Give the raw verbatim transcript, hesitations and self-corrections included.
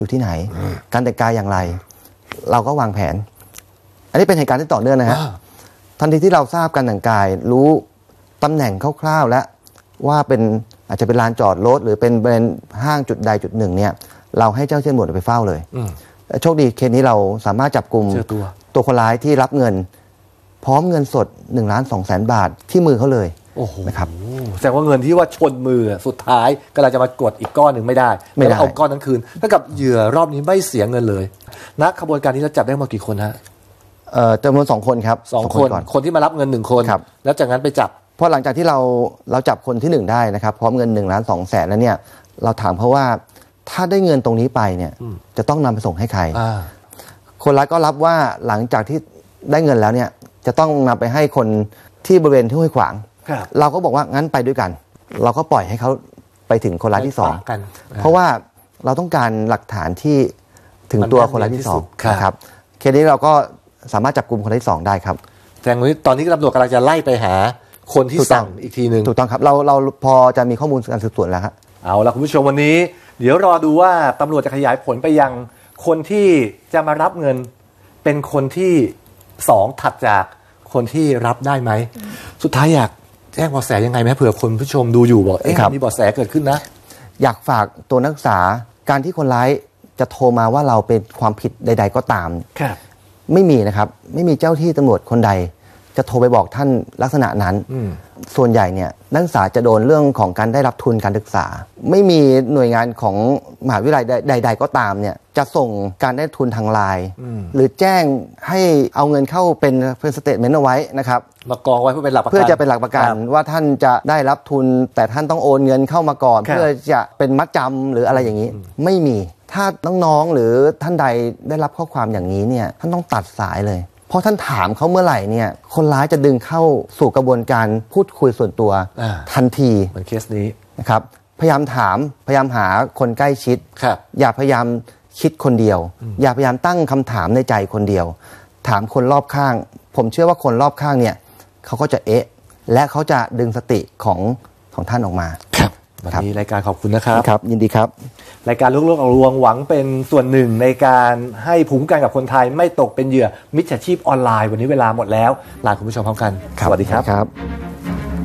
อยู่ที่ไหนการแต่งกายอย่างไรเราก็วางแผนอันนี้เป็นเหตุการณ์ที่ต่อเนื่องนะฮะทันทีที่เราทราบการแต่งกายรู้ตำแหน่งคร่าวๆและว่าเป็นอาจจะเป็นลานจอดรถหรือเป็นเป็นห้างจุดใดจุดหนึ่งเนี่ยเราให้เจ้าหน้าที่ตำรวจไปเฝ้าเลยโชคดีเคสนี้เราสามารถจับกลุ่มตัวตัวคนร้ายที่รับเงินพร้อมเงินสดหนึ่งล้านสองแสนบาทที่มือเขาเลยโอ้โหนะครับแสดงว่าเงินที่ว่าชนมือสุดท้ายก็เราจะมากดอีกก้อนหนึ่งไม่ได้ไม่ได้เอาก้อนนั้นคืนเท่ากับเหยื่อรอบนี้ไม่เสียเงินเลยนักขบวนการนี้เราจับได้มากี่คนฮะเอ่อจำนวนสองคนครับสองคนคนที่มารับเงินหนึ่งคนแล้วจากนั้นไปจับพอหลังจากที่เราเราจับคนที่หนึ่งได้นะครับพร้อมเงินหนึ่งล้านสองแสนแล้วเนี่ยเราถามเขาว่าถ้าได้เงินตรงนี้ไปเนี่ยจะต้องนำไปส่งให้ใครคนร้ายก็รับว่าหลังจากที่ได้เงินแล้วเนี่ยจะต้องนำไปให้คนที่บริเวณที่ห้วยขวางเราก็บอกว่างั้นไปด้วยกันเราก็ปล่อยให้เขาไปถึงคนร้ายที่สองเพราะว่าเราต้องการหลักฐานที่ถึงตัวคนร้ายที่สองนะครับเคสนี้เราก็สามารถจับกลุ่มคนร้ายที่สองได้ครับแต่ตอนนี้ตำรวจกำลังจะไล่ไปหาคนที่สั่งอีกทีหนึ่งถูกต้องครับเราเราพอจะมีข้อมูลการสืบสวนแล้วครับเอาละคุณผู้ชมวันนี้เดี๋ยวรอดูว่าตำรวจจะขยายผลไปยังคนที่จะมารับเงินเป็นคนที่สองถัดจากคนที่รับได้ไหมสุดท้ายอยากแจ้งเบาะแสยังไงไหมเผื่อคนผู้ชมดูอยู่บอกเอ๊ะมีเบาะแสเกิดขึ้นนะอยากฝากตัวนักศึกษาการที่คนร้ายจะโทรมาว่าเราเป็นความผิดใดๆก็ตามไม่มีนะครับไม่มีเจ้าที่ตำรวจคนใดจะโทรไปบอกท่านลักษณะนั้นส่วนใหญ่เนี่ยนักศึกษาจะโดนเรื่องของการได้รับทุนการศึกษาไม่มีหน่วยงานของมหาวิทยาลัยใดๆก็ตามเนี่ยจะส่งการได้ทุนทางไลน์หรือแจ้งให้เอาเงินเข้าเป็นเป็นสเตทเมนต์เอาไว้นะครับมากองไว้เพื่อเป็นหลักประกันเพื่อจะเป็นหลักประกันว่าท่านจะได้รับทุนแต่ท่านต้องโอนเงินเข้ามาก่อนเพื่อจะเป็นมัดจำหรืออะไรอย่างนี้ไม่มีถ้าน้องๆหรือท่านใดได้รับข้อความอย่างนี้เนี่ยท่านต้องตัดสายเลยเพราะท่านถามเขาเมื่อไหร่เนี่ยคนร้ายจะดึงเข้าสู่กระบวนการพูดคุยส่วนตัวทันทีเหมือนเคสนี้นะครับพยายามถามพยายามหาคนใกล้ชิดอย่าพยายามคิดคนเดียวอย่าพยายามตั้งคำถามในใจคนเดียวถามคนรอบข้างผมเชื่อว่าคนรอบข้างเนี่ยเขาก็จะเอ๊ะและเขาจะดึงสติของของท่านออกมาครับวันนี้รายการขอบคุณนะครับครับยินดีครับรายการลูกๆออกลวงหวังเป็นส่วนหนึ่งในการให้ภูมิคุ้มกันกับคนไทยไม่ตกเป็นเหยื่อมิจฉาชีพออนไลน์วันนี้เวลาหมดแล้วลาคุณผู้ชมพร้อมกันสวัสดีครับ